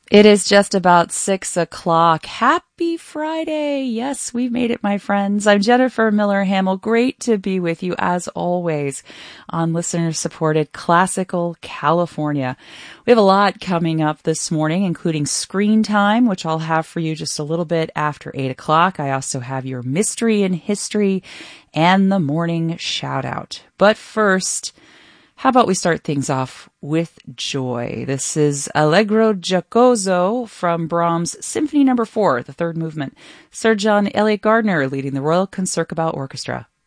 It is just about 6 o'clock. Happy Friday. Yes, we made it, my friends. I'm Jennifer Miller Hamill. Great to be with you as always on listener supported Classical California. We have a lot coming up this morning, including Screen Time, which I'll have for you just a little bit after 8 o'clock. I also have your Mystery and History and the morning shout out. But first, how about we start things off with joy? This is Allegro Giocoso from Brahms' Symphony No. 4, the third movement. Sir John Eliot Gardner leading the Royal Concertgebouw Orchestra.